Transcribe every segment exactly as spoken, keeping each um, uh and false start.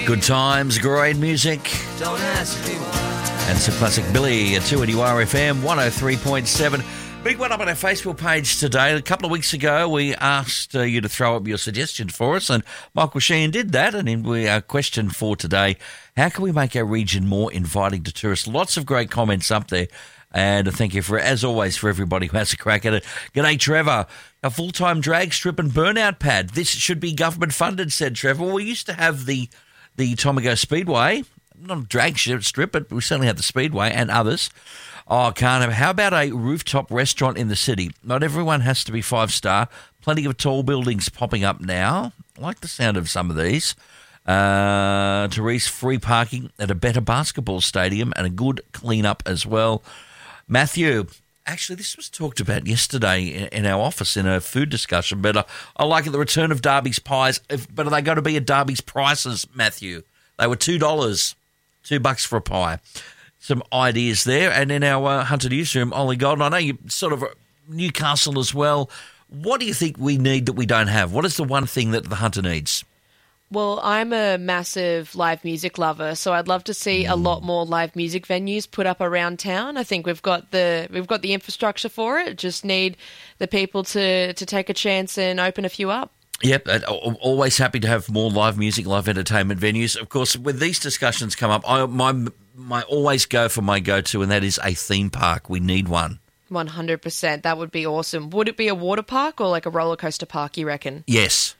Good times, great music. Don't ask me why. And some classic Billy at two N U R F M one oh three point seven. Big one up on our Facebook page today. A couple of weeks ago, we asked uh, you to throw up your suggestions for us, and Michael Sheehan did that. And we our question for today: how can we make our region more inviting to tourists? Lots of great comments up there. And thank you, for, as always, for everybody who has a crack at it. G'day, Trevor. A full-time drag strip and burnout pad. This should be government-funded, said Trevor. Well, we used to have the the Tomago Speedway. Not a drag strip, but we certainly had the Speedway and others. Oh, can't have. How about a rooftop restaurant in the city? Not everyone has to be five-star. Plenty of tall buildings popping up now. I like the sound of some of these. Uh, Therese, free parking at a better basketball stadium and a good clean-up as well. Matthew, actually, this was talked about yesterday in our office in a food discussion, but I, I like it, the return of Darby's pies. If, but are they going to be at Darby's prices, Matthew? They were two dollars, two bucks for a pie. Some ideas there. And in our uh, Hunter newsroom, Ollie Golden, I know you sort of Newcastle as well. What do you think we need that we don't have? What is the one thing that the Hunter needs? Well, I'm a massive live music lover, so I'd love to see a lot more live music venues put up around town. I think we've got the we've got the infrastructure for it. Just need the people to, to take a chance and open a few up. Yep, always happy to have more live music, live entertainment venues. Of course, when these discussions come up, I my my always go for my go-to, and that is a theme park. We need one. one hundred percent. That would be awesome. Would it be a water park or like a roller coaster park, you reckon? Yes.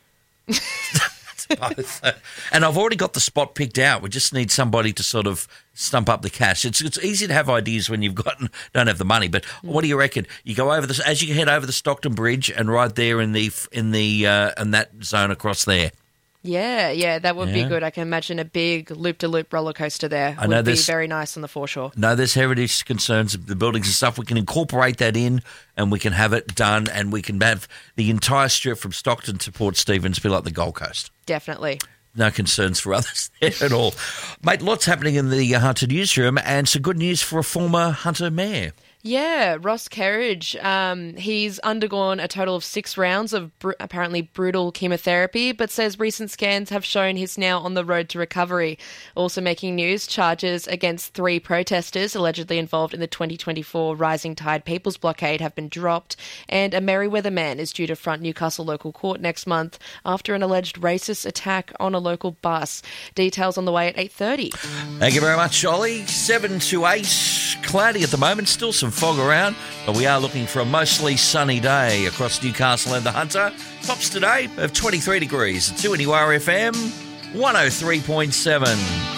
Both. And I've already got the spot picked out. We just need somebody to sort of stump up the cash. It's it's easy to have ideas when you've got don't have the money. But what do you reckon? You go over this as you head over the Stockton Bridge, and right there in the in the uh, in that zone across there. Yeah, yeah, that would Yeah. be good. I can imagine a big loop-de-loop roller coaster there. I know would be this- very nice on the foreshore. No, there's heritage concerns, the buildings and stuff. We can incorporate that in, and we can have it done, and we can have the entire strip from Stockton to Port Stephens be like the Gold Coast. Definitely. No concerns for others there at all. Mate, lots happening in the Hunter newsroom, and some good news for a former Hunter mayor. Yeah, Ross Kerridge, um, he's undergone a total of six rounds of br- apparently brutal chemotherapy, but says recent scans have shown he's now on the road to recovery. Also making news, charges against three protesters allegedly involved in the twenty twenty-four Rising Tide People's Blockade have been dropped, and a Merryweather man is due to front Newcastle local court next month after an alleged racist attack on a local bus. Details on the way at eight thirty. Thank you very much, Ollie. seven to eight, cloudy at the moment, still some fog around, but we are looking for a mostly sunny day across Newcastle and the Hunter. Tops today of twenty-three degrees. two N U R F M one oh three point seven.